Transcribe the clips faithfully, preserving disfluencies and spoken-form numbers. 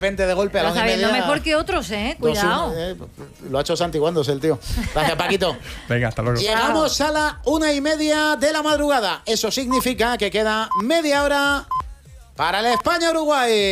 De golpe a la una y media. Mejor que otros, eh. Cuidado. Dos, uno, eh, lo ha hecho santiguándose el tío. Gracias, Paquito. Venga, hasta luego. Llegamos a la una y media de la madrugada. Eso significa que queda media hora para el España-Uruguay.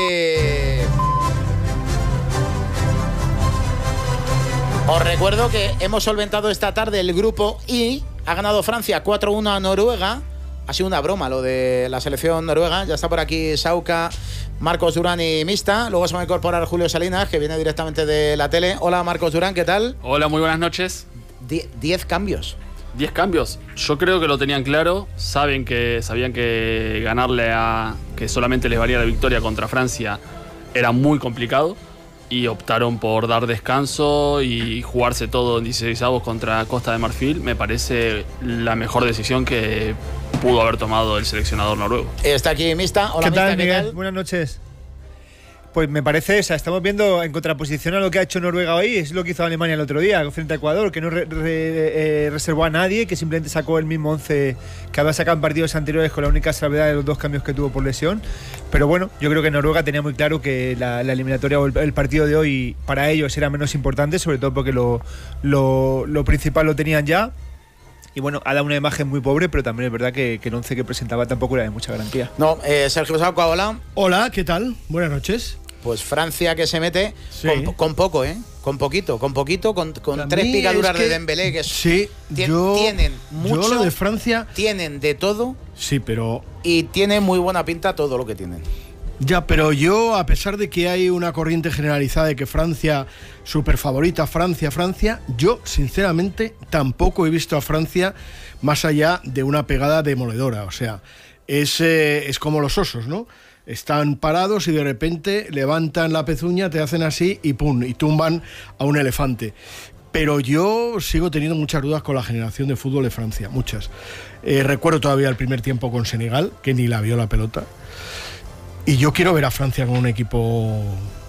Os recuerdo que hemos solventado esta tarde el grupo I. Ha ganado Francia cuatro uno a Noruega. Ha sido una broma lo de la selección noruega. Ya está por aquí Sauca, Marcos Durán y Mista. Luego se va a incorporar Julio Salinas, que viene directamente de la tele. Hola, Marcos Durán, ¿qué tal? Hola, muy buenas noches. Die- diez cambios. Diez cambios. Yo creo que lo tenían claro. Saben que, sabían que ganarle a... que solamente les valía la victoria contra Francia era muy complicado. Y optaron por dar descanso y jugarse todo en dieciséis avos contra Costa de Marfil. Me parece la mejor decisión que pudo haber tomado el seleccionador noruego. Está aquí Mista. Hola, ¿Qué tal, Mista, ¿qué Miguel? tal? Buenas noches. Pues me parece, o sea, estamos viendo en contraposición a lo que ha hecho Noruega hoy, es lo que hizo Alemania el otro día frente a Ecuador, que no re, re, eh, reservó a nadie, que simplemente sacó el mismo once que había sacado en partidos anteriores, con la única salvedad de los dos cambios que tuvo por lesión. Pero bueno, yo creo que Noruega tenía muy claro que la, la eliminatoria o el, el partido de hoy para ellos era menos importante, sobre todo porque lo, lo, lo principal lo tenían ya. Y bueno, ha dado una imagen muy pobre, pero también es verdad que, que el once que presentaba tampoco era de mucha garantía. No, eh, Sergio Sauca, hola. Hola, ¿qué tal? Buenas noches. Pues Francia que se mete Sí. con, con poco, ¿eh? Con poquito, con poquito, con, con Para tres mí picaduras es que- de Dembélé, que es- Sí, tien- yo, tienen mucho, yo lo de Francia, tienen de todo sí, pero y tiene muy buena pinta todo lo que tienen. ya, pero yo, a pesar de que hay una corriente generalizada de que Francia, súper favorita, Francia, Francia, yo, sinceramente, tampoco he visto a Francia más allá de una pegada demoledora. O sea, es, eh, es como los osos, ¿no? Están parados y de repente levantan la pezuña, te hacen así y pum, y tumban a un elefante. Pero yo sigo teniendo muchas dudas con la generación de fútbol de Francia, muchas. Eh, recuerdo todavía el primer tiempo con Senegal, que ni la vio la pelota. Y yo quiero ver a Francia con un equipo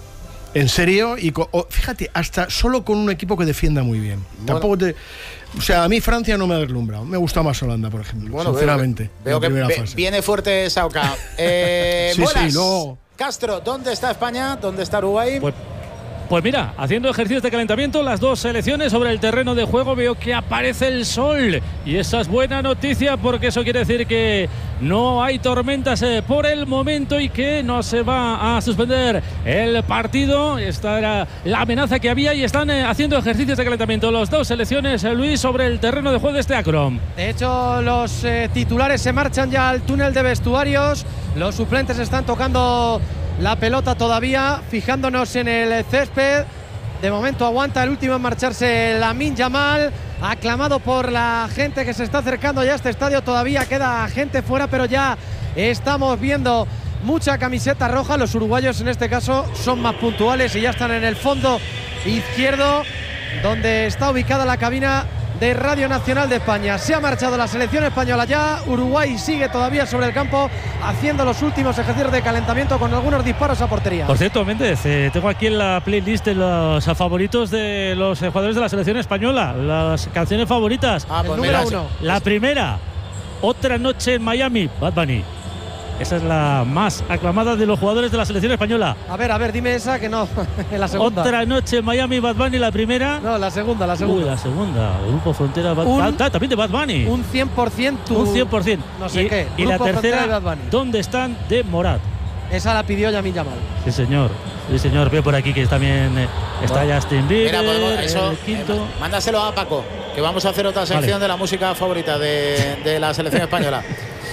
en serio y con, o, fíjate, hasta solo con un equipo que defienda muy bien. Bueno. Tampoco te, o sea, a mí Francia no me ha deslumbrado. Me gusta más Holanda, por ejemplo, Bueno, sinceramente. Veo, veo en que primera ve- fase. viene fuerte Sauca. Eh, Sí, buenas. sí, luego- Castro, ¿dónde está España? ¿Dónde está Uruguay? Pues, pues mira, haciendo ejercicios de calentamiento, las dos selecciones sobre el terreno de juego, veo que aparece el sol. Y esa es buena noticia porque eso quiere decir que no hay tormentas eh, por el momento y que no se va a suspender el partido. Esta era la amenaza que había y están eh, haciendo ejercicios de calentamiento las dos selecciones, eh, Luis, sobre el terreno de juego de este Akron. De hecho, los eh, titulares se marchan ya al túnel de vestuarios. Los suplentes están tocando la pelota todavía, fijándonos en el césped. De momento aguanta el último en marcharse Lamine Yamal, aclamado por la gente que se está acercando ya a este estadio. Todavía queda gente fuera, pero ya estamos viendo mucha camiseta roja. Los uruguayos en este caso son más puntuales y ya están en el fondo izquierdo, donde está ubicada la cabina de Radio Nacional de España. Se ha marchado la selección española ya. Uruguay sigue todavía sobre el campo haciendo los últimos ejercicios de calentamiento con algunos disparos a portería. Por cierto, Méndez, eh, tengo aquí en la playlist de los favoritos de los eh, jugadores de la selección española, las canciones favoritas. Ah, el pues número mira, uno. La primera, Otra noche en Miami, Bad Bunny. Esa es la más aclamada de los jugadores de la selección española. A ver, a ver, dime esa que no. En la segunda. Otra noche en Miami, Bad Bunny, la primera. No, la segunda, la Uy, segunda. la segunda, Grupo Frontera, Bad Un- ah, también de Bad Bunny. Un cien por ciento. Un cien por ciento. No sé y, qué. Y la Grupo Frontera tercera, y Bad Bunny. ¿Dónde están? De Morat. Esa la pidió Lamine Yamal. Sí, señor. Sí, señor. Veo por aquí que también eh, está Justin Bieber. Mira, podemos, eso, el quinto. eh, mándaselo a Paco, que vamos a hacer otra sección Vale. de la música favorita de, de la selección española.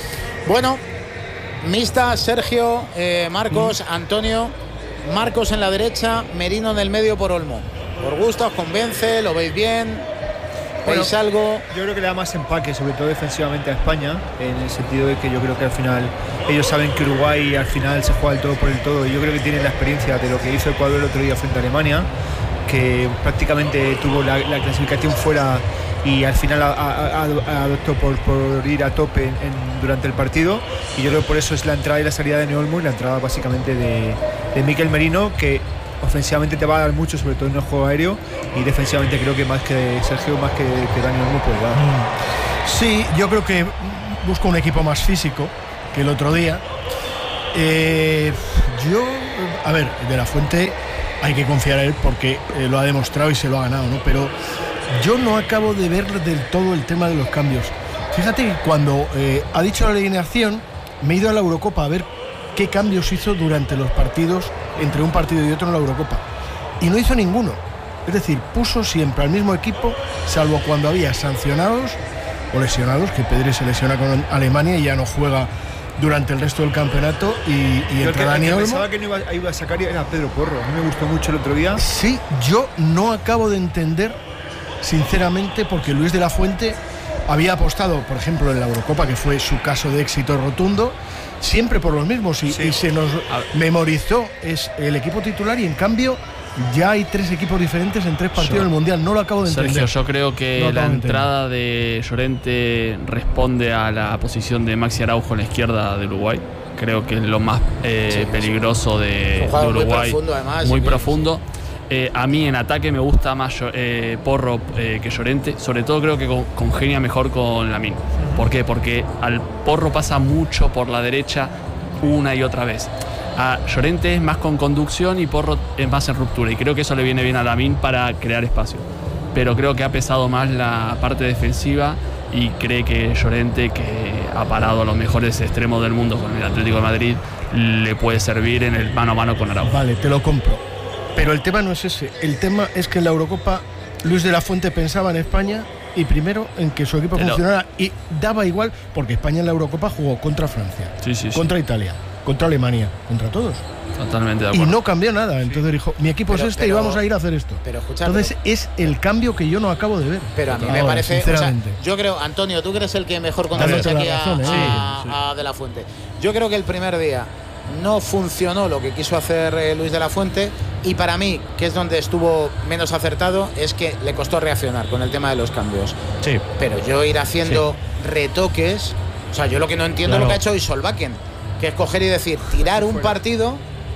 Bueno, Mista, Sergio, eh, Marcos, Antonio. Marcos en la derecha, Merino en el medio por Olmo. ¿Por gusto? ¿Os convence? ¿Lo veis bien? Bueno, ¿Veis algo? Yo creo que le da más empaque, sobre todo defensivamente a España, en el sentido de que yo creo que al final ellos saben que Uruguay al final se juega el todo por el todo, y yo creo que tienen la experiencia de lo que hizo Ecuador el otro día frente a Alemania, que prácticamente tuvo la, la clasificación fuera y al final a, a, a, adoptó por, por ir a tope en, en, durante el partido, y yo creo que por eso es la entrada y la salida de Neolmo y la entrada básicamente de, de Mikel Merino, que ofensivamente te va a dar mucho, sobre todo en el juego aéreo, y defensivamente creo que más que Sergio, más que, que Dani Olmo puede dar. Sí, yo creo que busco un equipo más físico que el otro día. Eh, yo A ver, De La Fuente hay que confiar en él porque eh, lo ha demostrado y se lo ha ganado, ¿no? Pero yo no acabo de ver del todo el tema de los cambios. Fíjate que cuando eh, ha dicho la alineación, me he ido a la Eurocopa a ver qué cambios hizo durante los partidos, entre un partido y otro en la Eurocopa. Y no hizo ninguno. Es decir, puso siempre al mismo equipo, salvo cuando había sancionados o lesionados, que Pedri se lesiona con Alemania y ya no juega durante el resto del campeonato, y, y entra Dani Olmo. Pensaba que no iba, iba a sacar era Pedro Porro. A mí me gustó mucho el otro día. Sí, yo no acabo de entender, sinceramente, porque Luis de la Fuente había apostado, por ejemplo, en la Eurocopa, que fue su caso de éxito rotundo, siempre por los mismos, y, sí. y se nos memorizó es el equipo titular, y en cambio ya hay tres equipos diferentes en tres partidos yo, del Mundial. No lo acabo de entender. Sergio, yo creo que no la entrada de Llorente responde a la posición de Maxi Araujo en la izquierda de Uruguay. Creo que es lo más eh, sí, peligroso de, de Uruguay. Muy profundo, además. Muy profundo. Eh, a mí en ataque me gusta más eh, Porro eh, que Llorente. Sobre todo creo que con, congenia mejor con Lamine. ¿Por qué? Porque al Porro pasa mucho por la derecha una y otra vez. A Llorente es más con conducción y Porro es más en ruptura, y creo que eso le viene bien a Lamine para crear espacio. Pero creo que ha pesado más la parte defensiva, y cree que Llorente, que ha parado a los mejores extremos del mundo con el Atlético de Madrid, le puede servir en el mano a mano con Araujo. Vale, te lo compro. Pero el tema no es ese. El tema es que en la Eurocopa Luis de la Fuente pensaba en España, y primero en que su equipo Pero, funcionara, y daba igual, porque España en la Eurocopa jugó contra Francia, sí, sí, contra sí. Italia, contra Alemania, contra todos. Totalmente de acuerdo. Y no cambió nada. Entonces sí. dijo, mi equipo pero, es este pero, y vamos a ir a hacer esto. Pero escucha, Entonces pero, es el cambio que yo no acabo de ver. Pero a mí Ahora, me parece, sinceramente. O sea, yo creo, Antonio, tú que eres el que mejor conoce aquí a, razón, ¿eh? a, sí, sí. a De La Fuente. Yo creo que el primer día no funcionó lo que quiso hacer eh, Luis De La Fuente, y para mí, que es donde estuvo menos acertado, es que le costó reaccionar con el tema de los cambios. Sí. Pero yo ir haciendo sí. retoques, o sea, yo lo que no entiendo claro. es lo que ha hecho hoy Solbakken, que es coger y decir, tirar un partido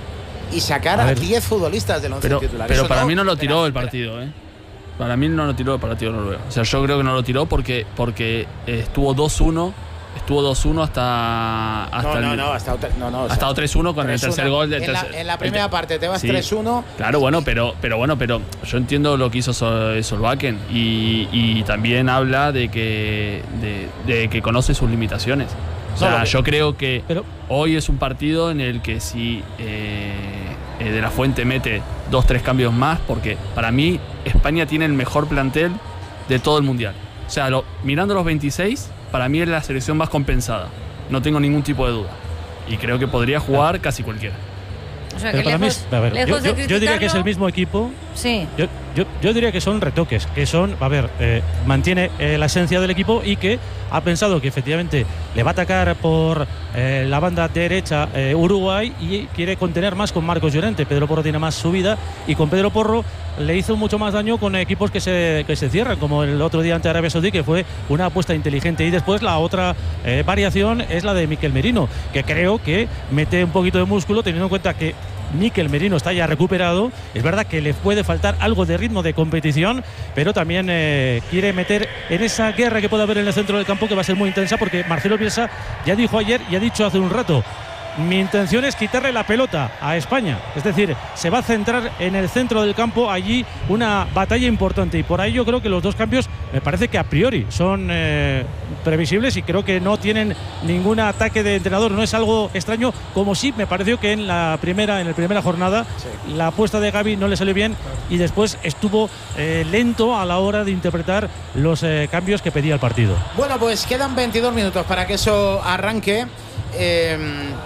y sacar a diez futbolistas del once pero, titular. Pero Eso para no, mí no lo tiró espera, el partido, ¿eh? Para mí no lo tiró el partido noruego. O sea, yo creo que no lo tiró porque, porque estuvo dos uno. Estuvo dos uno hasta, hasta. No, no, el, no, hasta, no, no, ha estado tres uno con tres uno. El tercer gol del en tercer. La, en la primera el, parte te vas sí, tres uno. Claro, bueno, pero, pero bueno, pero yo entiendo lo que hizo Sol, Solbakken, y, y también habla de que, de, de que conoce sus limitaciones. O sea, no, yo creo que pero, hoy es un partido en el que si eh, eh, De La Fuente mete dos, tres cambios más, porque para mí España tiene el mejor plantel de todo el Mundial. O sea, lo, mirando los veintiséis, para mí es la selección más compensada. No tengo ningún tipo de duda. Y creo que podría jugar casi cualquiera. O sea, pero que para lejos, mí, a ver, yo, yo, yo diría que es el mismo equipo. Sí. Yo, yo, yo diría que son retoques, que son, a ver, eh, mantiene eh, la esencia del equipo, y que ha pensado que efectivamente le va a atacar por eh, la banda derecha eh, Uruguay, y quiere contener más con Marcos Llorente. Pedro Porro tiene más subida, y con Pedro Porro le hizo mucho más daño con equipos que se, que se cierran, como el otro día ante Arabia Saudí, que fue una apuesta inteligente. Y después la otra eh, variación es la de Mikel Merino, que creo que mete un poquito de músculo, teniendo en cuenta que Mikel Merino está ya recuperado. Es verdad que le puede faltar algo de ritmo de competición, pero también eh, quiere meter en esa guerra que puede haber en el centro del campo, que va a ser muy intensa, porque Marcelo Bielsa ya dijo ayer y ha dicho hace un rato: mi intención es quitarle la pelota a España. Es decir, se va a centrar en el centro del campo, allí una batalla importante, y por ahí yo creo que los dos cambios me parece que a priori son eh, previsibles, y creo que no tienen ningún ataque de entrenador. No es algo extraño, como sí me pareció que en la primera en la primera jornada sí. la apuesta de Gavi no le salió bien, y después estuvo eh, lento a la hora de interpretar los eh, cambios que pedía el partido. Bueno, pues quedan veintidós minutos para que eso arranque. Eh,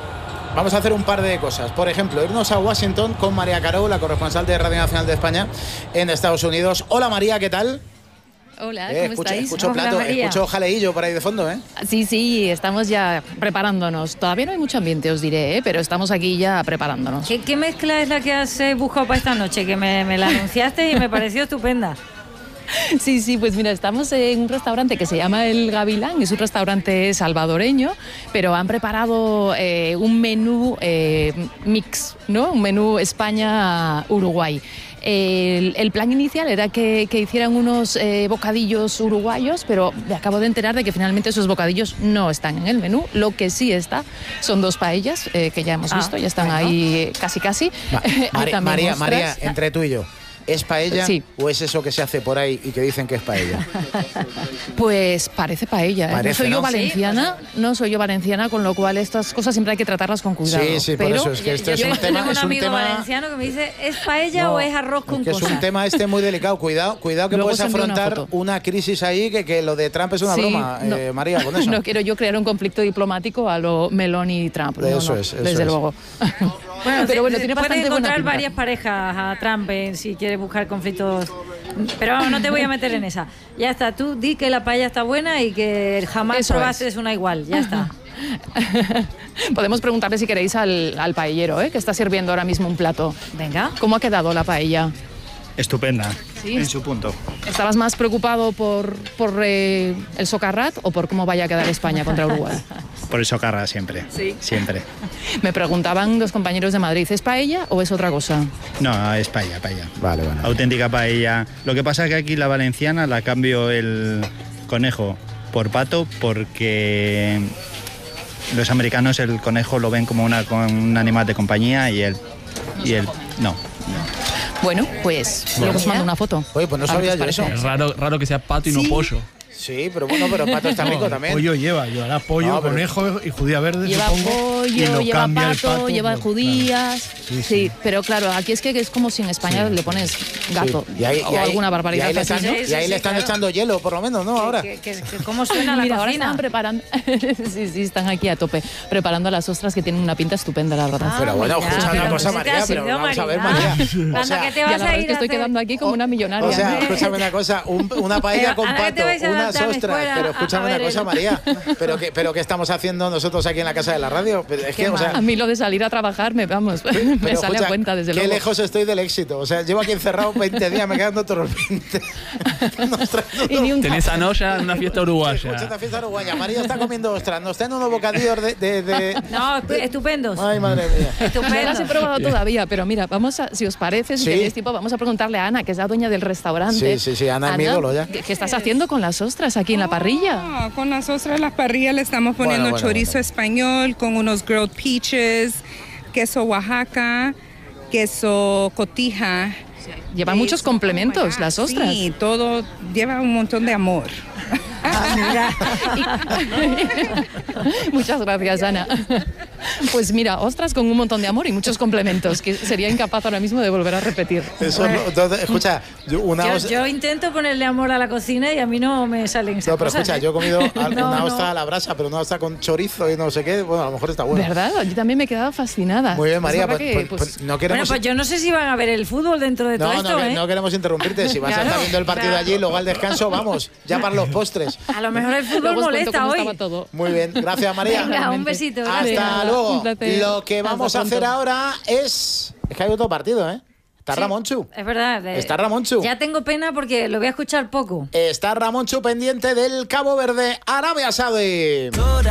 Vamos a hacer un par de cosas. Por ejemplo, irnos a Washington con María Caro, la corresponsal de Radio Nacional de España en Estados Unidos. Hola María, ¿qué tal? Hola, eh, ¿cómo escucho, estáis? Escucho, Hola, plato, María. escucho jaleillo por ahí de fondo, ¿eh? Sí, sí, estamos ya preparándonos. Todavía no hay mucho ambiente, os diré, ¿eh? Pero estamos aquí ya preparándonos. ¿Qué, qué mezcla es la que has eh, buscado para esta noche? Que me, me la anunciaste y me pareció estupenda. Sí, sí, pues mira, estamos en un restaurante que se llama El Gavilán, es un restaurante salvadoreño, pero han preparado eh, un menú eh, mix, ¿no? Un menú España-Uruguay. El, el plan inicial era que, que hicieran unos eh, bocadillos uruguayos, pero me acabo de enterar de que finalmente esos bocadillos no están en el menú. Lo que sí está son dos paellas eh, que ya hemos ah, visto, ya están bueno. ahí casi casi. Va, Mari, María, María, entre tú y yo, ¿es paella sí. o es eso que se hace por ahí y que dicen que es paella? Pues parece paella. ¿eh? Parece, no soy yo ¿no? valenciana, sí, no soy yo valenciana, con lo cual estas cosas siempre hay que tratarlas con cuidado. Sí, sí, pero por eso es que esto yo, es yo un tema. tengo un es un amigo tema, valenciano que me dice, ¿es paella no, o es arroz con que cosas? es un tema este muy delicado. Cuidado, cuidado que Luego puedes os envío una afrontar foto. una, una crisis ahí que, que lo de Trump es una Sí, broma, no, eh, María, con eso. No quiero yo crear un conflicto diplomático a lo Meloni y Trump. No, Eso no, es, eso desde es. luego. Bueno, pero bueno, tiene puedes bastante buena encontrar pinta. varias parejas a Trump eh, si quieres buscar conflictos. Pero vamos, no te voy a meter en esa. Ya está, tú di que la paella está buena y que jamás Eso probaste es. una igual. Ya está. Podemos preguntarle si queréis al, al paellero, ¿eh? Que está sirviendo ahora mismo un plato. Venga. ¿Cómo ha quedado la paella? Estupenda, Sí. en su punto. ¿Estabas más preocupado por, por eh, el socarrat o por cómo vaya a quedar España contra Uruguay? Por eso carra siempre, Sí. siempre. Me preguntaban los compañeros de Madrid, ¿es paella o es otra cosa? No, es paella, paella. Vale, bueno. Auténtica paella. Lo que pasa es que aquí la valenciana la cambio el conejo por pato porque los americanos el conejo lo ven como una, con un animal de compañía y el, y el no. Bueno, pues luego os mando una foto. Oye, pues no A ver qué sabía os yo eso. parece. Es raro, raro que sea pato y no pollo. Sí, pero bueno, pero el pato está rico también. Pollo lleva, llevará pollo, No, pero- conejo y judía verde, Lleva supongo. y pollo, lo lleva cambia el pato, lleva pues, judías. claro. Sí, Sí, sí. pero claro, aquí es que es como si en España le pones gato Sí. Y ahí, o y ahí- alguna y barbaridad ahí le así, están, ¿no? y ahí Sí, sí, le están claro. echando hielo, por lo menos, ¿no? Ahora. Que, que- que ¿Cómo suena la Mira, ahora cocina? están preparando, sí, sí, están aquí a tope, preparando las ostras que tienen una pinta estupenda, la verdad. Ah, pero bueno, mira, escucha pero una cosa, ¿qué te María, has pero ido, vamos a ver, María? María. Anda, O sea, que te Ya, vas la a verdad es ir que a estoy hacer- quedando aquí como una millonaria. O sea, ¿eh? escúchame una cosa, un- una paella Pero, con ahora que te pato, vais a unas Trump ostras, Square pero a- escúchame a una ver cosa, el- María, pero que, pero que estamos haciendo nosotros aquí en la casa de la radio. Pero es que, Qué o sea, A mí lo de salir a trabajar, me, vamos, me pero sale escucha, a cuenta, desde qué luego. lejos estoy del éxito. O sea, llevo aquí encerrado veinte días, me quedan otros veinte. Nos traen Y ni un Tenés a Noya en una fiesta Escucha uruguaya. esta fiesta uruguaya. María está comiendo ostras. Nos traen unos bocadillos de. de, de- No, estu- estupendos. Ay, madre mía. No las he Estupendos. probado todavía, pero mira, vamos a, si os parece, si Sí. tenéis tiempo, vamos a preguntarle a Ana, que es la dueña del restaurante. Sí, sí, sí, Ana es mi ídolo ya. ¿qué, qué estás haciendo con las ostras aquí en la parrilla? Ah, con las ostras en las parrillas le estamos poniendo Bueno, bueno, chorizo bueno. español con unos grilled peaches, queso Oaxaca, queso cotija. Llevan muchos complementos las ostras. Sí, todo lleva un montón de amor. Muchas gracias, Ana. Pues mira, ostras con un montón de amor y muchos complementos, que sería incapaz ahora mismo de volver a repetir. Eso, no- entonces, escucha, yo una Yo, os- yo intento ponerle amor a la cocina y a mí no me salen esas No, pero cosas, escucha, ¿eh? yo he comido al- No, una no. ostra a la brasa, pero una ostra con chorizo y no sé qué. Bueno, a lo mejor está bueno. ¿Verdad? Yo también me he quedado fascinada. Muy bien, Es María. verdad Pues, que, pues- pues, pues no Bueno, queremos. pues yo no sé si van a ver el fútbol dentro de todo no, esto, no, ¿eh? no queremos interrumpirte. Si vas a Claro, estar viendo el partido claro. allí, luego al descanso, vamos, ya para los postres. A lo mejor el fútbol luego os cuento molesta cómo hoy. estaba todo. Muy bien, gracias, María. Venga, un Realmente. besito. Hasta Gracias. Nada, luego. un placer. Lo que Hasta vamos a pronto. hacer ahora es. Es que hay otro partido, ¿eh? Está Sí, Ramonchu. Es verdad. eh, Está Ramonchu. Ya tengo pena porque lo voy a escuchar poco. Está Ramonchu pendiente del Cabo Verde, Arabia Saudí.